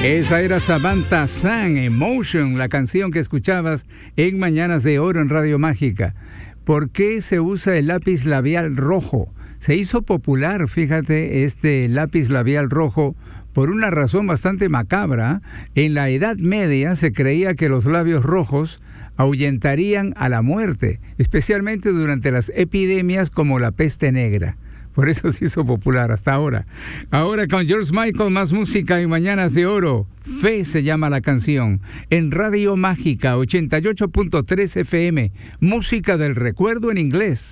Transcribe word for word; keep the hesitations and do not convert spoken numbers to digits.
Esa era Samantha Sang, Emotion, la canción que escuchabas en Mañanas de Oro en Radio Mágica. ¿Por qué se usa el lápiz labial rojo? Se hizo popular, fíjate, este lápiz labial rojo por una razón bastante macabra. En la Edad Media se creía que los labios rojos ahuyentarían a la muerte, especialmente durante las epidemias como la peste negra. Por eso se hizo popular hasta ahora. Ahora con George Michael, más música y Mañanas de Oro. Fe se llama la canción. En Radio Mágica ochenta y ocho punto tres F M. Música del recuerdo en inglés.